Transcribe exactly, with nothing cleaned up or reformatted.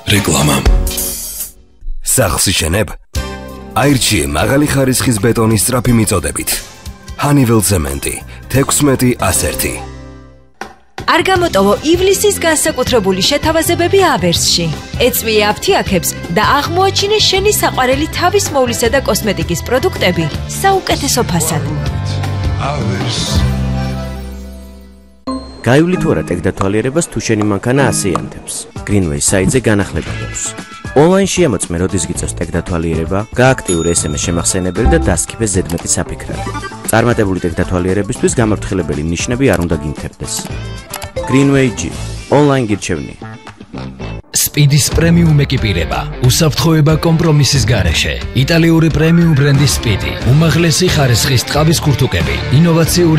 რეკლამა. სახლს იშენებ? აირჩიე მაღალი ხარისხის ბეტონის სწრაფი მიწოდებით. Honeywell ცემენტი თექვსმეტი ასერთი. არ გამოტოვო ივლისის განსაკუთრებული შეთავაზებები ავერსში. ეწვიე აფთიაქებს და აღმოაჩინე შენი საყვარელი თავის მოვლისა და კოსმეტიკის პროდუქტები საუკეთესო ფასად. გაივლი თუ არა ტექდათვალიერებას თუ შენი მანქანა ასეანთებს. Greenway საიტზე განახლება გვაქვს. Online-ში ამოწმე როდის გიწევს ტექდათვალიერება, გააქტიურე ეს ემ ეს შემახსენებელი და დასქიფე ზედმეტი საფიქრად. წარმატებული ტექდათვალიერებისთვის გამართლებელი ნიშნები არ უნდა გინქებდეს. Greenway G. Online გირჩევნი. Speedis პრემიუმ ეკიპირება. უსაფრთხოება კომპრომისის გარეშე. იტალიური პრემიუმ ბრენდის Speedy. უმაღლესი ხარისხის ტყავის ქურთუკები. ინოვაციური